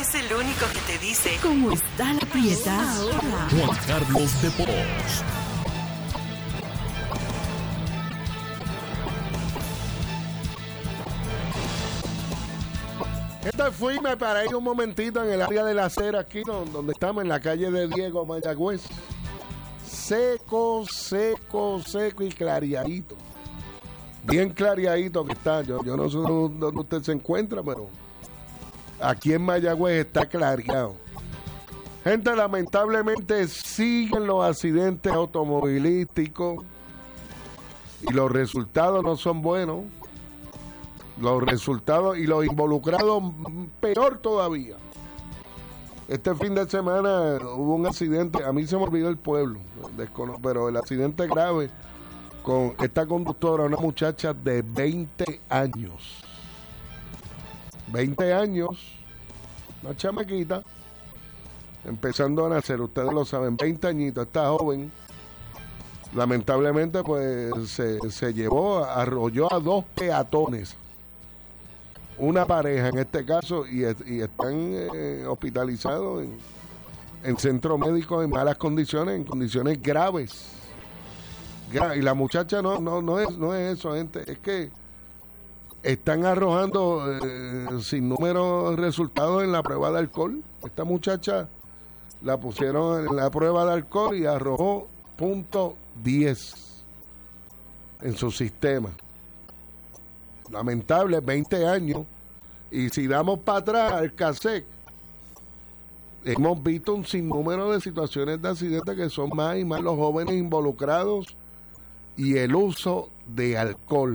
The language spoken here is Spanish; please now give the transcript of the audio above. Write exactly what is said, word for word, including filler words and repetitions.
es el único que te dice cómo está la prieta ahora. Juan Carlos de Pos. Esto fui, me paré un momentito en el área de la acera aquí, donde estamos, en la calle de Diego, Mayagüez. Seco, seco, seco y clareadito. Bien clareadito que está. Yo, yo no sé dónde usted se encuentra, pero aquí en Mayagüez está clareado. Gente, lamentablemente siguen los accidentes automovilísticos y los resultados no son buenos. Los resultados y los involucrados peor todavía. Este fin de semana hubo un accidente, a mí se me olvidó el pueblo, pero el accidente grave con esta conductora, una muchacha de veinte años. veinte años, una chamaquita, empezando a nacer, ustedes lo saben, veinte añitos, esta joven, lamentablemente pues se, se llevó, arrolló a dos peatones. Una pareja en este caso, y, y están eh, hospitalizados en, en centro médico en malas condiciones, en condiciones graves. Gra- y la muchacha no no no es no es eso, gente, es que están arrojando eh, sin número resultados en la prueba de alcohol. Esta muchacha la pusieron en la prueba de alcohol y arrojó punto diez en su sistema. Lamentable, veinte años, y si damos para atrás al cassette, hemos visto un sinnúmero de situaciones de accidentes que son más y más los jóvenes involucrados y el uso de alcohol.